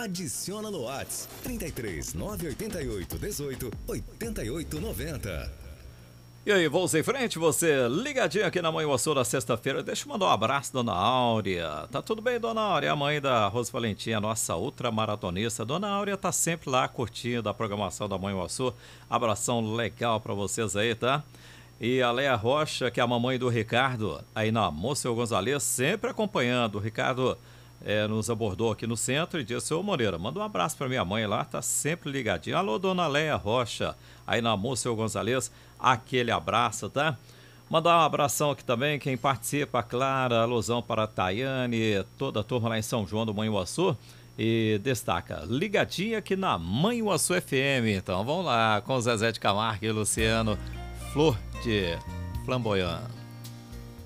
Adiciona no WhatsApp 33 988 18 88 90. E aí, vamos em frente, você ligadinho aqui na Manhã Açúcar na sexta-feira. Deixa eu mandar um abraço, dona Áurea. Tá tudo bem, dona Áurea? A mãe da Rosa Valentim, nossa ultramaratonista. Dona Áurea tá sempre lá curtindo a programação da Manhã Açúcar. Abração legal pra vocês aí, tá? E a Leia Rocha, que é a mamãe do Ricardo, aí na Moça Gonzalez, sempre acompanhando. O Ricardo nos abordou aqui no centro e disse: ô Moreira, manda um abraço para minha mãe lá, tá sempre ligadinha. Alô, dona Leia Rocha, aí na Moça Gonzalez, aquele abraço, tá? Mandar um abração aqui também, quem participa, Clara, alusão para a Tayane, toda a turma lá em São João do Manhuaçu. E destaca, ligadinha aqui na Manhuaçu FM. Então vamos lá, com Zezé de Camargo e Luciano, Flor de Flamboyant.